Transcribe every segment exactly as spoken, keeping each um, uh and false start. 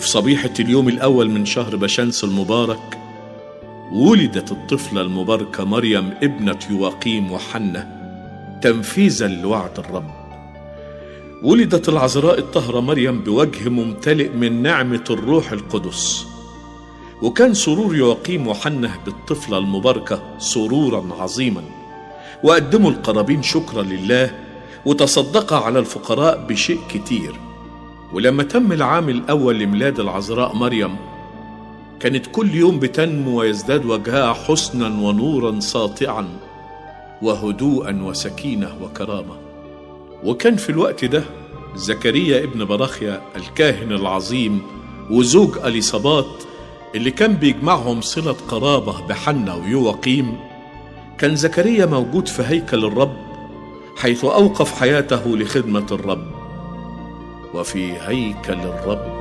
وفي صبيحة اليوم الأول من شهر بشمس المبارك ولدت الطفلة المباركة مريم ابنة يواقيم وحنة تنفيذا لوعد الرب. ولدت العذراء الطاهرة مريم بوجه ممتلئ من نعمة الروح القدس، وكان سرور يواقيم وحنة بالطفلة المباركة سرورا عظيما، وقدموا القرابين شكرا لله وتصدقا على الفقراء بشيء كتير. ولما تم العام الأول لميلاد العذراء مريم كانت كل يوم بتنمو ويزداد وجهها حسنا ونورا ساطعا وهدوءا وسكينة وكرامة. وكان في الوقت ده زكريا ابن براخيا الكاهن العظيم وزوج أليصابات اللي كان بيجمعهم صلة قرابة بحنة ويواقيم، كان زكريا موجود في هيكل الرب حيث أوقف حياته لخدمة الرب. وفي هيكل الرب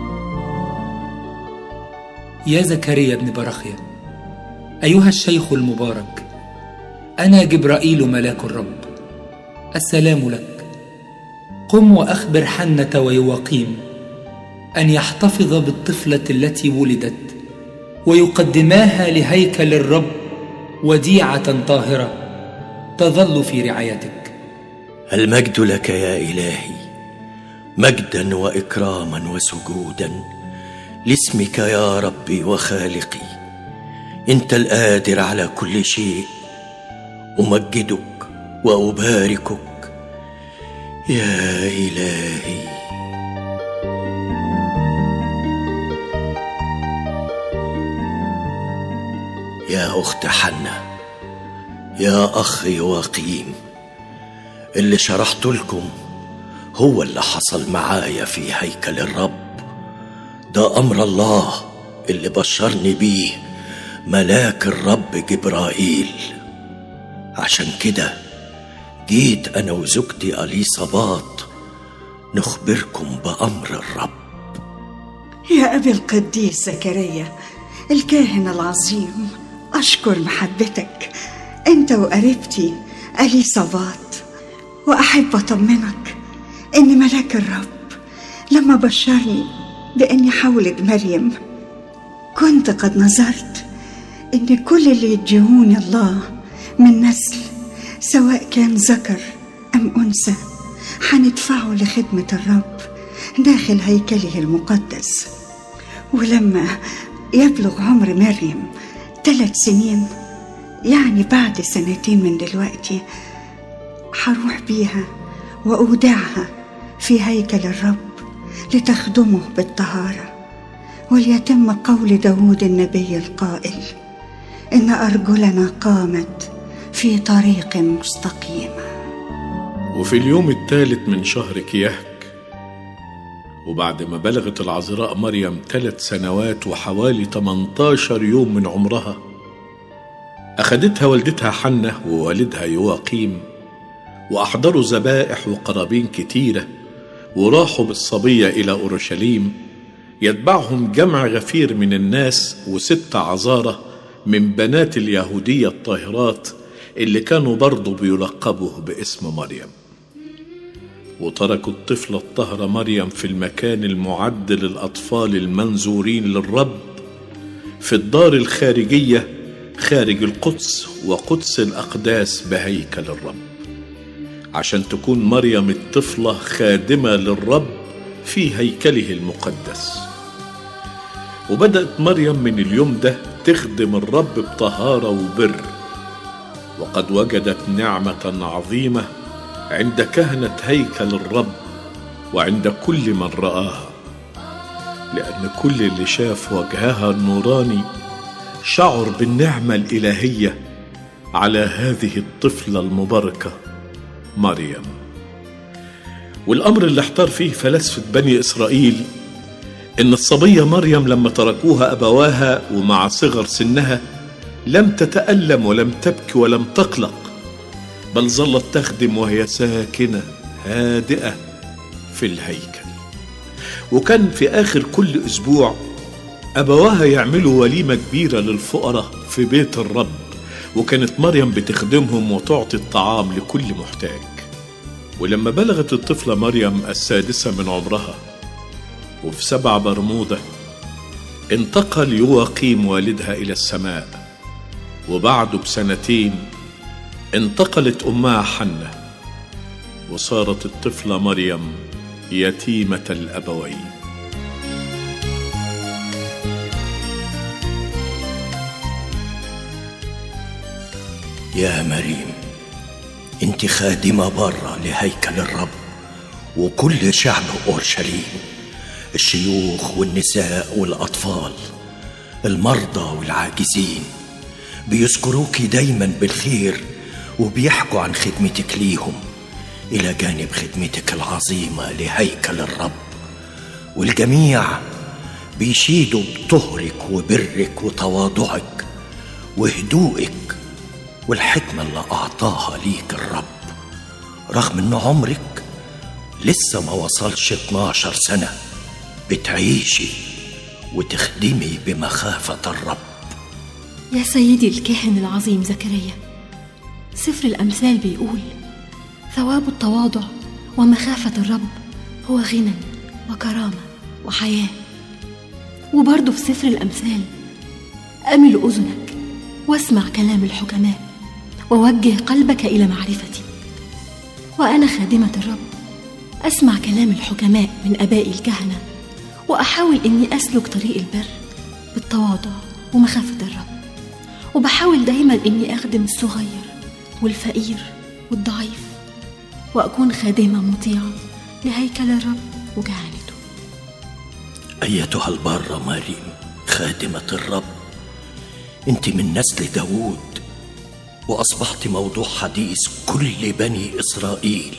يا زكريا ابن براخيا، أيها الشيخ المبارك، أنا جبرائيل ملاك الرب، السلام لك. قم وأخبر حنة ويواقيم أن يحتفظ بالطفلة التي ولدت ويقدماها لهيكل الرب وديعة طاهرة تظل في رعايتك. المجد لك يا إلهي، مجدا وإكراما وسجودا لاسمك يا ربي وخالقي. أنت القادر على كل شيء، أمجدك وأباركك يا إلهي. يا أخت حنة، يا أخ يواقيم، اللي شرحت لكم هو اللي حصل معايا في هيكل الرب. ده أمر الله اللي بشرني بيه ملاك الرب جبرائيل. عشان كده جيت أنا وزوجتي أليصابات نخبركم بأمر الرب. يا أبي القديس زكريا الكاهن العظيم، أشكر محبتك أنت وقريبتي أليصابات، وأحب أطمنك إن ملاك الرب لما بشرني بإني حولد مريم كنت قد نظرت إن كل اللي يديهوني الله من نسل سواء كان ذكر أم أنثى هندفعه لخدمة الرب داخل هيكله المقدس. ولما يبلغ عمر مريم ثلاث سنين، يعني بعد سنتين من دلوقتي، هروح بيها وأودعها في هيكل الرب لتخدمه بالطهارة، وليتم قول داود النبي القائل: إن أرجلنا قامت في طريق مستقيم. وفي اليوم الثالث من شهر كيهك، وبعد ما بلغت العذراء مريم ثلاث سنوات وحوالي ثمانية عشر يوم من عمرها، أخدتها والدتها حنة ووالدها يواقيم وأحضروا ذبائح وقرابين كتيرة، وراحوا بالصبية إلى أورشليم يتبعهم جمع غفير من الناس وست عذارة من بنات اليهودية الطاهرات اللي كانوا برضو بيلقبوا باسم مريم. وتركوا الطفلة الطاهرة مريم في المكان المعد للأطفال المنذورين للرب في الدار الخارجية خارج القدس وقدس الأقداس بهيكل الرب، عشان تكون مريم الطفلة خادمة للرب في هيكله المقدس. وبدأت مريم من اليوم ده تخدم الرب بطهارة وبر، وقد وجدت نعمة عظيمة عند كهنة هيكل الرب وعند كل من رآها، لأن كل اللي شاف وجهها النوراني شعر بالنعمة الإلهية على هذه الطفلة المباركة مريم. والأمر اللي احتار فيه فلاسفة بني إسرائيل إن الصبية مريم لما تركوها أبواها ومع صغر سنها لم تتألم ولم تبكي ولم تقلق، بل ظلت تخدم وهي ساكنة هادئة في الهيكل. وكان في آخر كل أسبوع أبواها يعملوا وليمة كبيرة للفقراء في بيت الرب، وكانت مريم بتخدمهم وتعطي الطعام لكل محتاج. ولما بلغت الطفلة مريم السادسة من عمرها وفي سبع برموده انتقل يواقيم والدها إلى السماء، وبعده بسنتين انتقلت أمها حنة، وصارت الطفلة مريم يتيمة الأبوين. يا مريم، انت خادمة برة لهيكل الرب، وكل شعب أورشليم، الشيوخ والنساء والأطفال، المرضى والعاجزين، بيذكروك دايما بالخير وبيحكوا عن خدمتك ليهم، إلى جانب خدمتك العظيمة لهيكل الرب. والجميع بيشيدوا بطهرك وبرك وتواضعك وهدوءك والحكمة اللي أعطاها ليك الرب، رغم أن عمرك لسه ما وصلش اتناشر سنة بتعيشي وتخدمي بمخافة الرب. يا سيدي الكاهن العظيم زكريا، سفر الأمثال بيقول: ثواب التواضع ومخافة الرب هو غنى وكرامة وحياة. وبرضه في سفر الأمثال: أمل أذنك واسمع كلام الحكماء ووجه قلبك إلى معرفتي. وأنا خادمة الرب أسمع كلام الحكماء من أبائي الكهنة، وأحاول إني أسلك طريق البر بالتواضع ومخافة الرب، وبحاول دايما إني أخدم الصغير والفقير والضعيف، وأكون خادمة مطيعة لهيكل الرب وكهنته. أيتها البارة مريم خادمة الرب، أنت من نسل داود، وأصبحت موضوع حديث كل بني إسرائيل،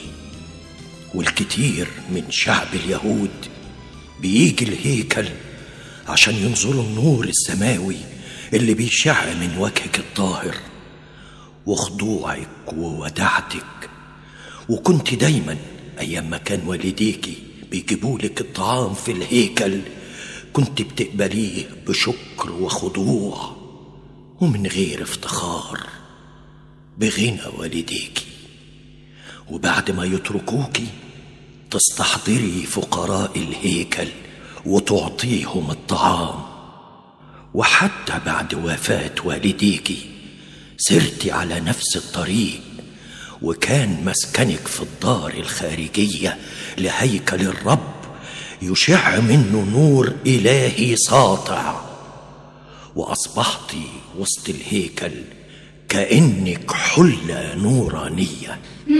والكثير من شعب اليهود بيجي الهيكل عشان ينظروا النور السماوي اللي بيشع من وجهك الطاهر وخضوعك وودعتك. وكنت دايما أيام ما كان والديكي بيجيبولك الطعام في الهيكل كنت بتقبليه بشكر وخضوع ومن غير افتخار بغنى والديكي. وبعد ما يتركوكي تستحضري فقراء الهيكل وتعطيهم الطعام. وحتى بعد وفاة والديكي سرتي على نفس الطريق، وكان مسكنك في الدار الخارجية لهيكل الرب يشع منه نور إلهي ساطع، وأصبحت وسط الهيكل كأنك حلة نورانية.